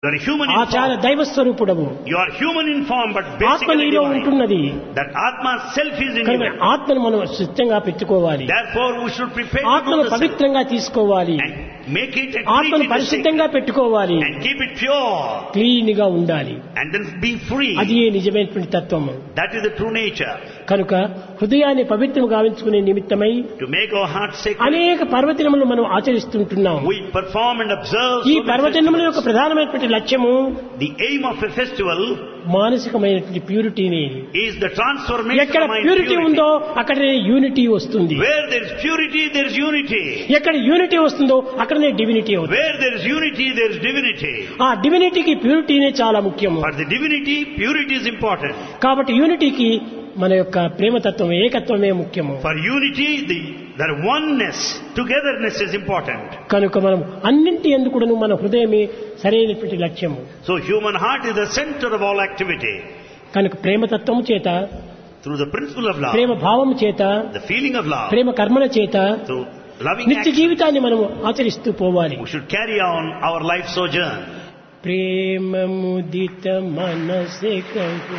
You are human in ఆచార form. దైవ స్వరూపుడవు. You are human in form, but ఆత్మ basically నీలో divine. ఉంటున్నది. That Atma self is in కనుక you. ఆత్మను మనం సిద్ధంగా పెట్టుకోవాలి. Therefore, we should prepare to ఆత్మను do the self. పవిత్రంగా తీసుకోవాలి. And make it a ఆత్మను treat it as పరిశుద్ధంగా sacred. పెట్టుకోవాలి. And keep it pure. Clean గా ఉండాలి. And then be free. అది నిజమైనటువంటి తత్వము. That is the true nature. కనుక హృదయాన్ని పవిత్రం గావించుకునే నిమిత్తమై To make our heart sacred, అనేక పర్వదినములు మనం ఆచరిస్తుంటున్నాం. we perform and observe ఈ so many పర్వదినముల యొక్క festivals. ప్రధానమైనటువంటి లక్ష్యము The aim of a festival మానసికమైనటువంటి ప్యూరిటీని. is the transformation ఎక్కడ of mind ప్యూరిటీ purity. ఉందో అక్కడనే యూనిటీ వస్తుంది. Where there is purity, there is unity. ఎక్కడ యూనిటీ వస్తుందో అక్కడనే డివినిటీ అవుతుంది. Where there is unity, there is divinity. ఆ డివినిటీకి ప్యూరిటీనే చాలా ముఖ్యము. For the divinity, purity is important. కాబట్టి యూనిటీకి మన యొక్క ప్రేమతత్వం ఏకత్వమే ముఖ్యము. For unity, the oneness, togetherness is important. కనుక మనం అన్నింటి యందు కూడాను మన హృదయమే సరైనటువంటి లక్ష్యము. So human heart is the center of all activity. కనుక ప్రేమతత్వము చేత, Through the principle of love, ప్రేమ భావము చేత, the feeling of love, ప్రేమ కర్మల చేత through loving నిత్య action, జీవితాన్ని మనం ఆచరిస్తూ పోవాలి. we should carry on our life sojourn. ప్రేమ ముదిత మనసే కహు